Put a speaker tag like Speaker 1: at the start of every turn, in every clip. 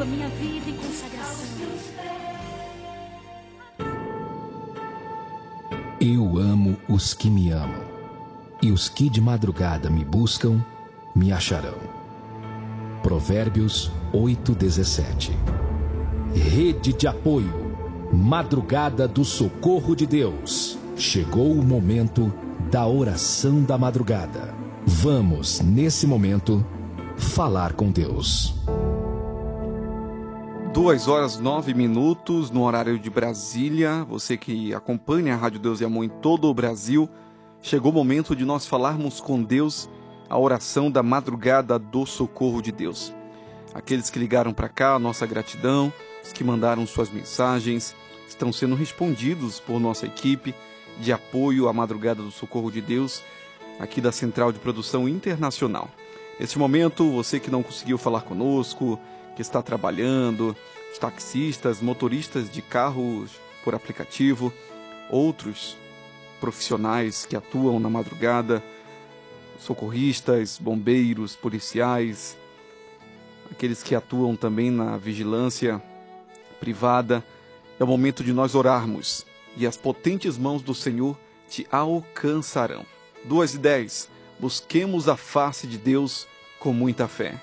Speaker 1: a minha vida em consagração.
Speaker 2: Eu amo os que me amam, e os que de madrugada me buscam, me acharão. Provérbios 8:17. Rede de apoio, madrugada do socorro de Deus. Chegou o momento da oração da madrugada. Vamos, nesse momento, falar com Deus.
Speaker 3: 2h09 no horário de Brasília. Você que acompanha a Rádio Deus e Amor em todo o Brasil, chegou o momento de nós falarmos com Deus a oração da madrugada do socorro de Deus. Aqueles que ligaram para cá, nossa gratidão, os que mandaram suas mensagens, estão sendo respondidos por nossa equipe de apoio à madrugada do socorro de Deus, aqui da Central de Produção Internacional. Neste momento, você que não conseguiu falar conosco, que está trabalhando, os taxistas, motoristas de carros por aplicativo, outros profissionais que atuam na madrugada, socorristas, bombeiros, policiais, aqueles que atuam também na vigilância privada. É o momento de nós orarmos e as potentes mãos do Senhor te alcançarão. 2h10, busquemos a face de Deus com muita fé.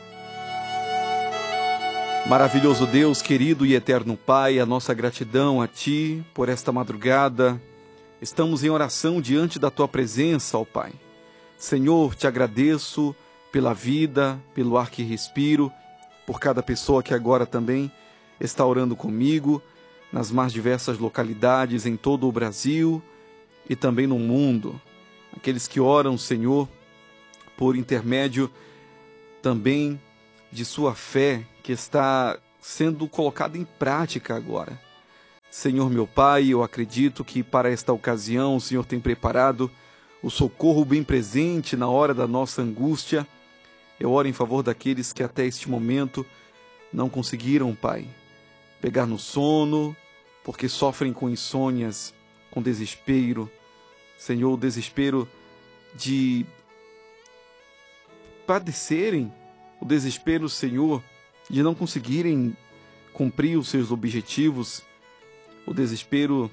Speaker 3: Maravilhoso Deus, querido e eterno Pai, a nossa gratidão a Ti por esta madrugada. Estamos em oração diante da Tua presença, ó Pai. Senhor, te agradeço pela vida, pelo ar que respiro, por cada pessoa que agora também está orando comigo, nas mais diversas localidades em todo o Brasil e também no mundo. Aqueles que oram, Senhor, por intermédio também de sua fé, que está sendo colocada em prática agora. Senhor meu Pai, eu acredito que para esta ocasião o Senhor tem preparado o socorro bem presente na hora da nossa angústia. Eu oro em favor daqueles que até este momento não conseguiram, Pai, pegar no sono, porque sofrem com insônias, com desespero. Senhor, o desespero de padecerem, o desespero, Senhor, de não conseguirem cumprir os seus objetivos, o desespero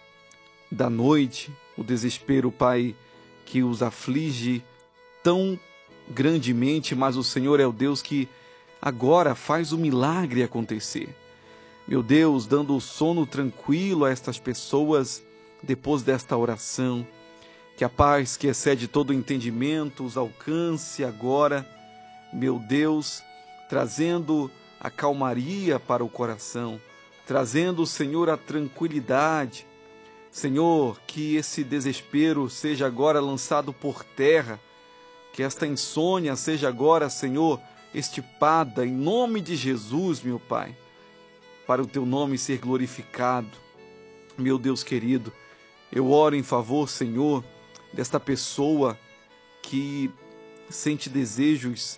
Speaker 3: da noite, o desespero, Pai, que os aflige tão grandemente, mas o Senhor é o Deus que agora faz o milagre acontecer. Meu Deus, dando o sono tranquilo a estas pessoas depois desta oração, que a paz que excede todo o entendimento os alcance agora, meu Deus, trazendo a calmaria para o coração, trazendo, Senhor, a tranquilidade. Senhor, que esse desespero seja agora lançado por terra, que esta insônia seja agora, Senhor, extirpada em nome de Jesus, meu Pai, para o Teu nome ser glorificado. Meu Deus querido, eu oro em favor, Senhor, desta pessoa que sente desejos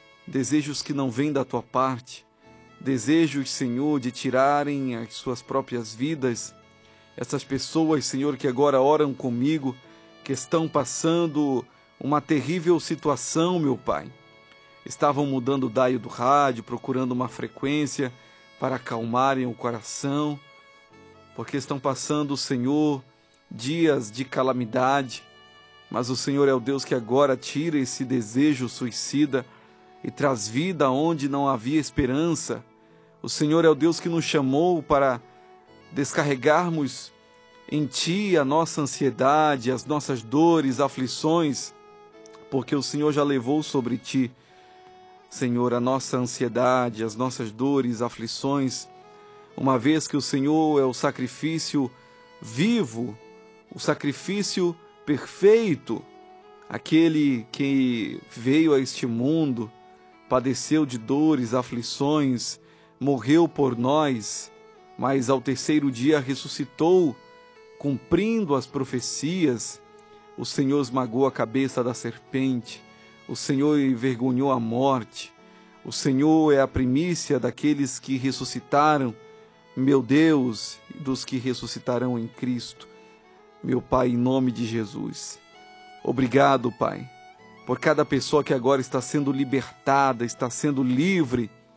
Speaker 3: que não vêm da Tua parte, desejos, Senhor, de tirarem as suas próprias vidas. Essas pessoas, Senhor, que agora oram comigo, que estão passando uma terrível situação, meu Pai. Estavam mudando o dial do rádio, procurando uma frequência para acalmarem o coração, porque estão passando, Senhor, dias de calamidade. Mas o Senhor é o Deus que agora tira esse desejo suicida e traz vida onde não havia esperança. O Senhor é o Deus que nos chamou para descarregarmos em Ti a nossa ansiedade, as nossas dores, aflições, porque o Senhor já levou sobre Ti, Senhor, a nossa ansiedade, as nossas dores, aflições, uma vez que o Senhor é o sacrifício vivo, o sacrifício perfeito, aquele que veio a este mundo, padeceu de dores, aflições, morreu por nós, mas ao terceiro dia ressuscitou, cumprindo as profecias. O Senhor esmagou a cabeça da serpente, o Senhor envergonhou a morte, o Senhor é a primícia daqueles que ressuscitaram, meu Deus, e dos que ressuscitarão em Cristo. Meu Pai, em nome de Jesus, obrigado, Pai, por cada pessoa que agora está sendo libertada, está sendo livre.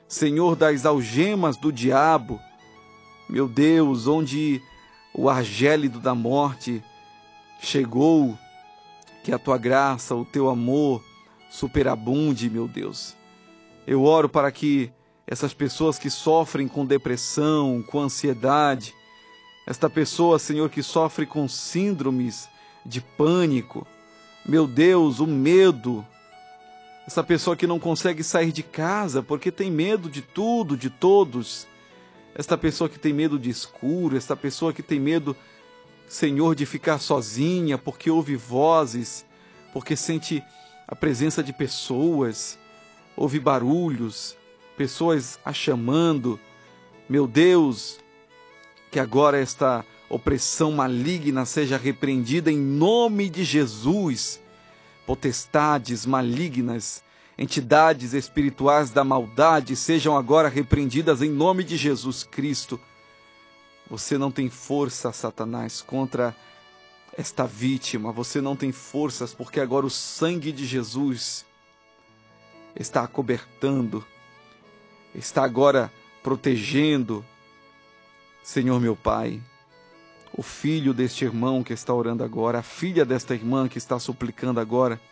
Speaker 3: Senhor, das algemas do diabo, meu Deus, onde o ar gélido da morte chegou, que a tua graça, o teu amor superabunde, meu Deus. Eu oro para que essas pessoas que sofrem com depressão, com ansiedade, esta pessoa, Senhor, que sofre com síndromes de pânico, meu Deus, o medo, essa pessoa que não consegue sair de casa porque tem medo de tudo, de todos, esta pessoa que tem medo de escuro, esta pessoa que tem medo, Senhor, de ficar sozinha porque ouve vozes, porque sente a presença de pessoas, ouve barulhos, pessoas a chamando. Meu Deus, que agora esta opressão maligna seja repreendida em nome de Jesus. Potestades malignas, entidades espirituais da maldade sejam agora repreendidas em nome de Jesus Cristo. Você não tem força, Satanás, contra esta vítima. Você não tem forças porque agora o sangue de Jesus está acobertando, está agora protegendo. Senhor meu Pai, o filho deste irmão que está orando agora, a filha desta irmã que está suplicando agora,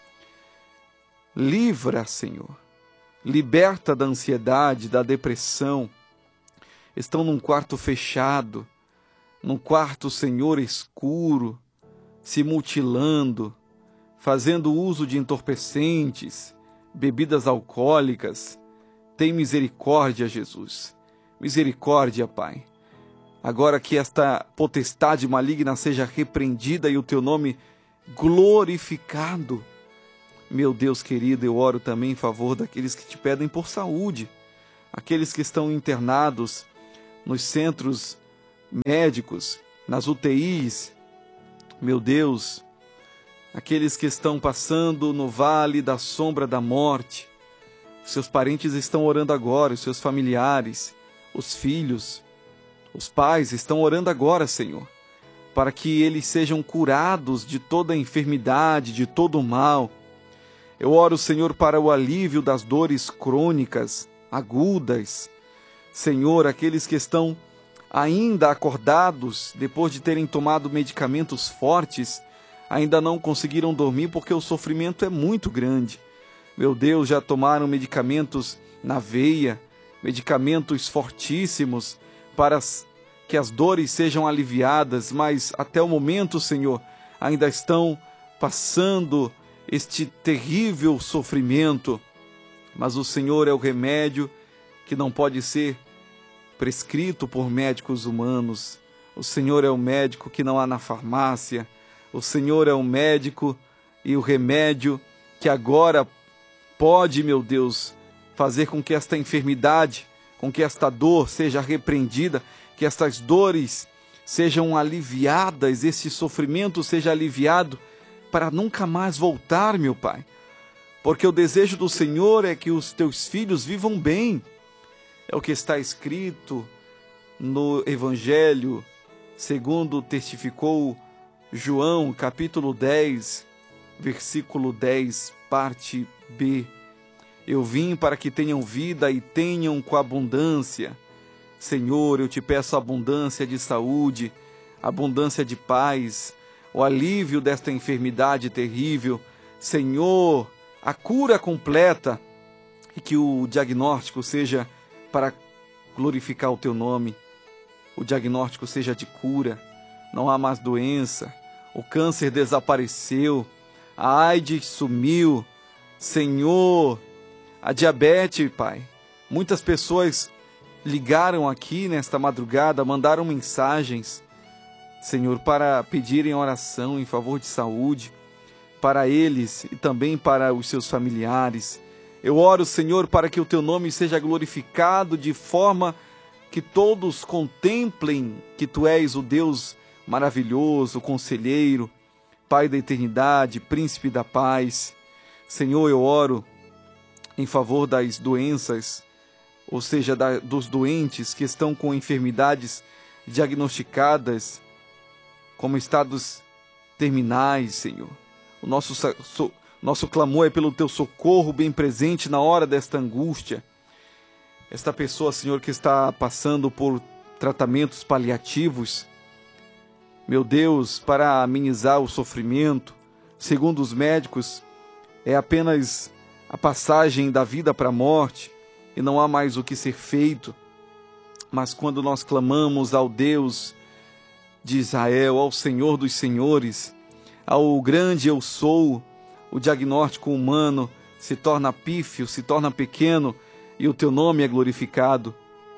Speaker 3: livra, Senhor, liberta da ansiedade, da depressão. Estão num quarto fechado, num quarto, Senhor, escuro, se mutilando, fazendo uso de entorpecentes, bebidas alcoólicas. Tem misericórdia, Jesus. Misericórdia, Pai. Agora que esta potestade maligna seja repreendida e o teu nome glorificado. Meu Deus querido, eu oro também em favor daqueles que te pedem por saúde, aqueles que estão internados nos centros médicos, nas UTIs, meu Deus, aqueles que estão passando no vale da sombra da morte. Seus parentes estão orando agora, os seus familiares, os filhos, os pais estão orando agora, Senhor, para que eles sejam curados de toda enfermidade, de todo o mal. Eu oro, Senhor, para o alívio das dores crônicas, agudas. Senhor, aqueles que estão ainda acordados, depois de terem tomado medicamentos fortes, ainda não conseguiram dormir porque o sofrimento é muito grande. Meu Deus, já tomaram medicamentos na veia, medicamentos fortíssimos para que as dores sejam aliviadas, mas até o momento, Senhor, ainda estão passando este terrível sofrimento. Mas o Senhor é o remédio que não pode ser prescrito por médicos humanos. O Senhor é o médico que não há na farmácia. O Senhor é o médico e o remédio que agora pode, meu Deus, fazer com que esta enfermidade, com que esta dor seja repreendida, que estas dores sejam aliviadas, esse sofrimento seja aliviado para nunca mais voltar, meu Pai. Porque o desejo do Senhor é que os teus filhos vivam bem. É o que está escrito no Evangelho, segundo testificou João, capítulo 10, versículo 10, parte B. Eu vim para que tenham vida e tenham com abundância. Senhor, eu te peço abundância de saúde, abundância de paz, o alívio desta enfermidade terrível. Senhor, a cura completa e que o diagnóstico seja para glorificar o teu nome. O diagnóstico seja de cura, não há mais doença, o câncer desapareceu, a AIDS sumiu. Senhor, a diabetes, Pai. Muitas pessoas ligaram aqui nesta madrugada, mandaram mensagens, Senhor, para pedirem oração em favor de saúde para eles e também para os seus familiares. Eu oro, Senhor, para que o teu nome seja glorificado de forma que todos contemplem que tu és o Deus maravilhoso, conselheiro, Pai da eternidade, príncipe da paz. Senhor, eu oro em favor das doenças, ou seja, dos doentes que estão com enfermidades diagnosticadas como estados terminais, Senhor. O nosso clamor é pelo teu socorro bem presente na hora desta angústia. esta pessoa, Senhor, que está passando por tratamentos paliativos, meu Deus, para amenizar o sofrimento, segundo os médicos, é apenas a passagem da vida para a morte e não há mais o que ser feito. Mas quando nós clamamos ao Deus de Israel, ao Senhor dos Senhores, ao grande eu sou, o diagnóstico humano se torna pífio, se torna pequeno e o teu nome é glorificado.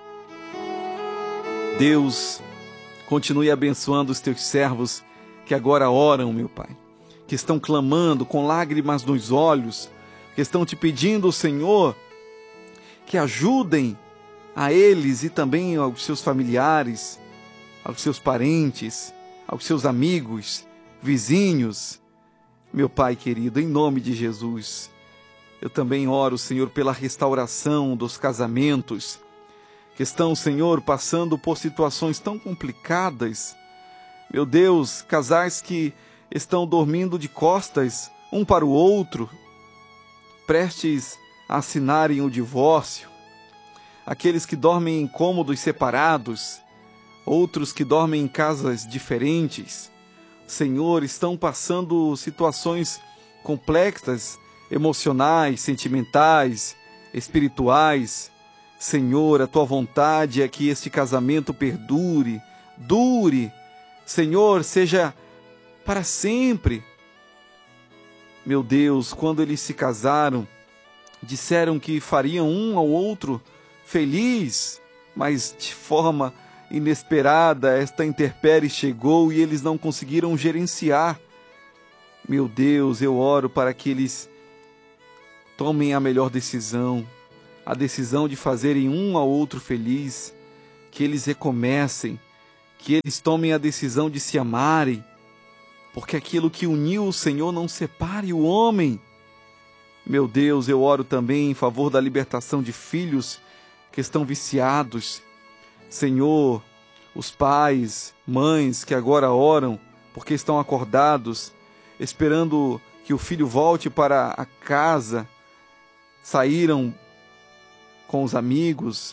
Speaker 3: Deus, continue abençoando os teus servos que agora oram, meu Pai, que estão clamando com lágrimas nos olhos, que estão te pedindo, Senhor, que ajudem a eles e também aos seus familiares, aos seus parentes, aos seus amigos, vizinhos. Meu Pai querido, em nome de Jesus, eu também oro, Senhor, pela restauração dos casamentos que estão, Senhor, passando por situações tão complicadas. Meu Deus, casais que estão dormindo de costas um para o outro, prestes a assinarem o divórcio, aqueles que dormem em cômodos separados, outros que dormem em casas diferentes, Senhor, estão passando situações complexas, emocionais, sentimentais, espirituais. Senhor, a tua vontade é que este casamento perdure, dure, Senhor, seja para sempre. Meu Deus, quando eles se casaram, disseram que fariam um ao outro feliz, mas de forma inesperada esta intempérie chegou e eles não conseguiram gerenciar. Meu Deus, eu oro para que eles tomem a melhor decisão, a decisão de fazerem um ao outro feliz, que eles recomecem, que eles tomem a decisão de se amarem, porque aquilo que uniu o Senhor não separe o homem. Meu Deus, eu oro também em favor da libertação de filhos que estão viciados. Senhor, os pais, mães que agora oram porque estão acordados, esperando que o filho volte para a casa, saíram com os amigos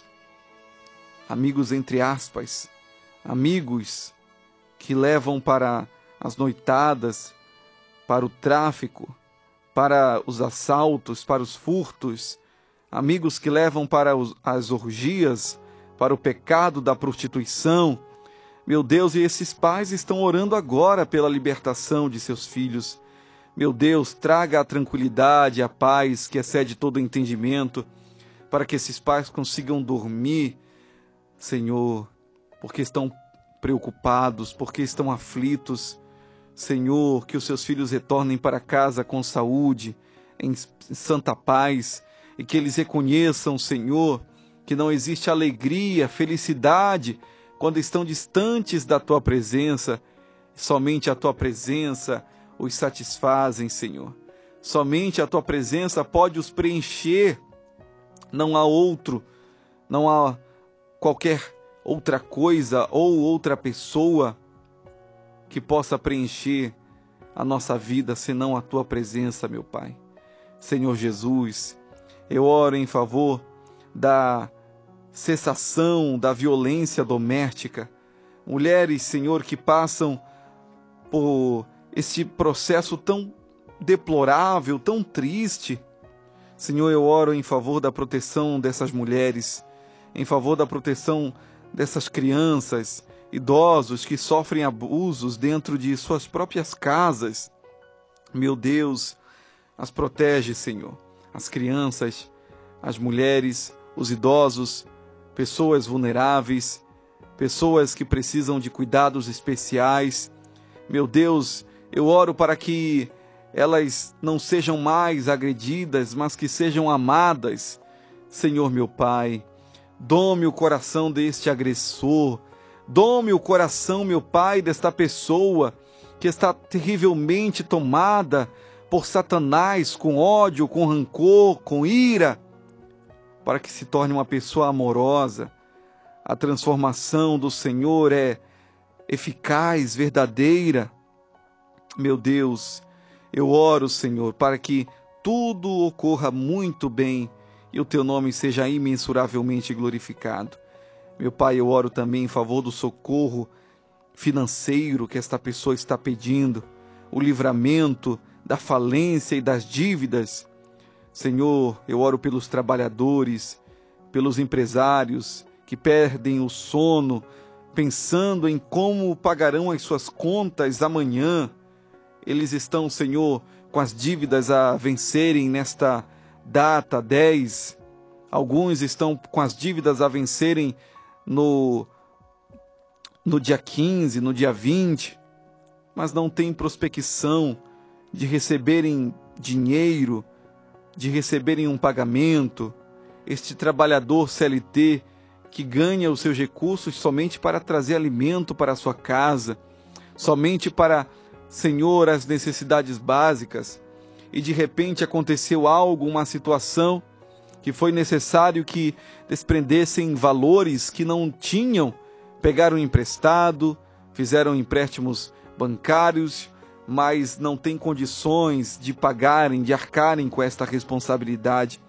Speaker 3: entre aspas, amigos que levam para as noitadas, para o tráfico, para os assaltos, para os furtos, amigos que levam para as orgias, para o pecado da prostituição. Meu Deus, e esses pais estão orando agora pela libertação de seus filhos. Meu Deus, traga a tranquilidade, a paz que excede todo entendimento, para que esses pais consigam dormir, Senhor, porque estão preocupados, porque estão aflitos. Senhor, que os seus filhos retornem para casa com saúde, em santa paz, e que eles reconheçam, Senhor, que não existe alegria, felicidade, quando estão distantes da Tua presença. Somente a Tua presença os satisfazem, Senhor. Somente a Tua presença pode os preencher. Não há outro, não há qualquer outra coisa ou outra pessoa que possa preencher a nossa vida senão a Tua presença, meu Pai. Senhor Jesus, eu oro em favor da cessação da violência doméstica. Mulheres, Senhor, que passam por este processo tão deplorável, tão triste. Senhor, eu oro em favor da proteção dessas mulheres, em favor da proteção dessas crianças, idosos que sofrem abusos dentro de suas próprias casas. Meu Deus, as protege, Senhor. As crianças, as mulheres, os idosos, pessoas vulneráveis, pessoas que precisam de cuidados especiais. Meu Deus, eu oro para que elas não sejam mais agredidas, mas que sejam amadas. Senhor, meu Pai, dome o coração deste agressor, dome o coração, meu Pai, desta pessoa que está terrivelmente tomada por Satanás, com ódio, com rancor, com ira, para que se torne uma pessoa amorosa. A transformação do Senhor é eficaz, verdadeira. Meu Deus, eu oro, Senhor, para que tudo ocorra muito bem e o teu nome seja imensuravelmente glorificado. Meu Pai, eu oro também em favor do socorro financeiro que esta pessoa está pedindo, o livramento da falência e das dívidas. Senhor, eu oro pelos trabalhadores, pelos empresários que perdem o sono, pensando em como pagarão as suas contas amanhã. Eles estão, Senhor, com as dívidas a vencerem nesta data 10. Alguns estão com as dívidas a vencerem no dia 15, no dia 20, mas não têm prospecção de receberem dinheiro, de receberem um pagamento. Este trabalhador CLT que ganha os seus recursos somente para trazer alimento para a sua casa, somente para, Senhor, as necessidades básicas, e de repente aconteceu algo, uma situação que foi necessário que desprendessem valores que não tinham, pegaram emprestado, fizeram empréstimos bancários, mas não têm condições de pagarem, de arcarem com esta responsabilidade.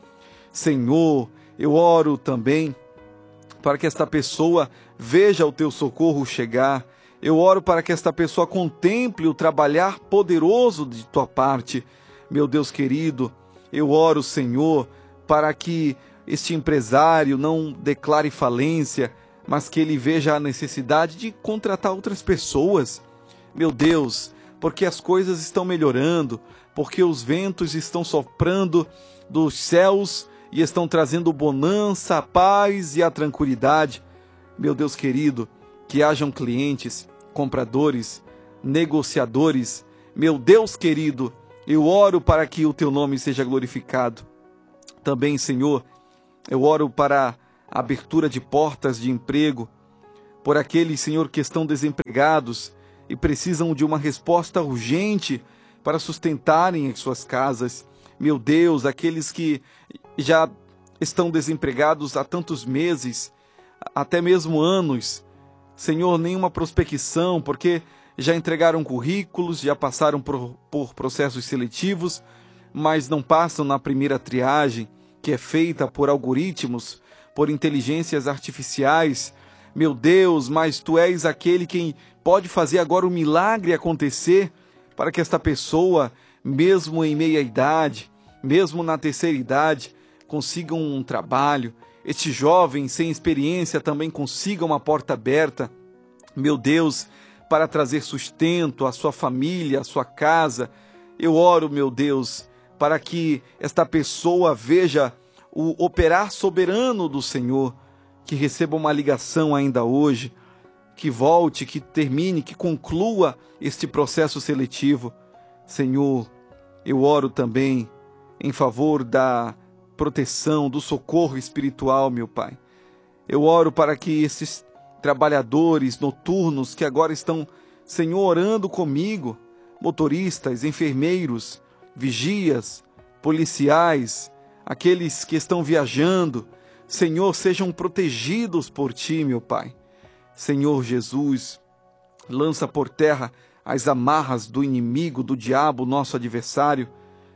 Speaker 3: Senhor, eu oro também para que esta pessoa veja o teu socorro chegar. Eu oro para que esta pessoa contemple o trabalhar poderoso de tua parte. Meu Deus querido, eu oro, Senhor, para que este empresário não declare falência, mas que ele veja a necessidade de contratar outras pessoas. Meu Deus, porque as coisas estão melhorando, porque os ventos estão soprando dos céus e estão trazendo bonança, a paz e a tranquilidade. Meu Deus querido, que hajam clientes, compradores, negociadores. Meu Deus querido, eu oro para que o teu nome seja glorificado. Também, Senhor, eu oro para a abertura de portas de emprego, por aqueles, Senhor, que estão desempregados e precisam de uma resposta urgente para sustentarem as suas casas. Meu Deus, aqueles que já estão desempregados há tantos meses, até mesmo anos, Senhor, nenhuma prospecção, porque já entregaram currículos, já passaram por processos seletivos, mas não passam na primeira triagem, que é feita por algoritmos, por inteligências artificiais. Meu Deus, mas Tu és aquele quem pode fazer agora o milagre acontecer, para que esta pessoa, mesmo em meia idade, mesmo na terceira idade, consiga um trabalho. Este jovem sem experiência também consiga uma porta aberta. Meu Deus, para trazer sustento à sua família, à sua casa. Eu oro, meu Deus, para que esta pessoa veja o operar soberano do Senhor, que receba uma ligação ainda hoje, que volte, que termine, que conclua este processo seletivo. Senhor, eu oro também em favor da proteção, do socorro espiritual, meu Pai. Eu oro para que esses trabalhadores noturnos que agora estão, Senhor, orando comigo, motoristas, enfermeiros, vigias, policiais, aqueles que estão viajando, Senhor, sejam protegidos por Ti, meu Pai. Senhor Jesus, lança por terra as amarras do inimigo, do diabo, nosso adversário.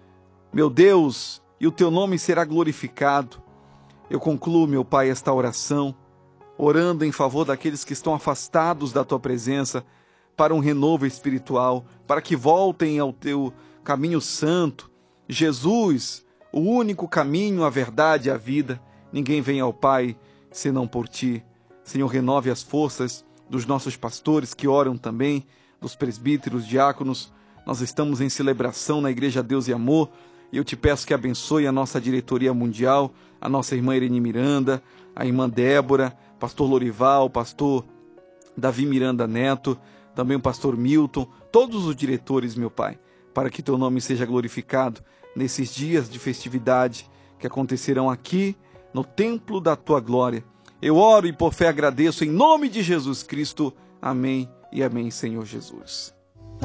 Speaker 3: Meu Deus, e o Teu nome será glorificado. Eu concluo, meu Pai, esta oração, orando em favor daqueles que estão afastados da Tua presença, para um renovo espiritual, para que voltem ao Teu caminho santo. Jesus, o único caminho, a verdade e a vida. Ninguém vem ao Pai senão por Ti. Senhor, renove as forças dos nossos pastores que oram também, dos presbíteros, diáconos. Nós estamos em celebração na Igreja Deus e Amor, e eu Te peço que abençoe a nossa diretoria mundial, a nossa irmã Irene Miranda, a irmã Débora, pastor Lorival, pastor Davi Miranda Neto, também o pastor Milton, todos os diretores, meu Pai, para que Teu nome seja glorificado nesses dias de festividade que acontecerão aqui no templo da Tua glória. Eu oro e por fé agradeço em nome de Jesus Cristo. Amém e amém, Senhor Jesus.